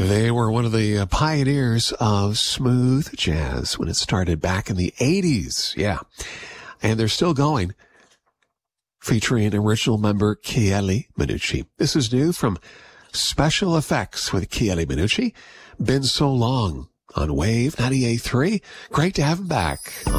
They were one of the pioneers of smooth jazz when it started back in the 80s. Yeah. And they're still going, featuring original member Chieli Minucci. This is new from Special Effects with Chieli Minucci. Been so long on Wave 98.3. Great to have him back.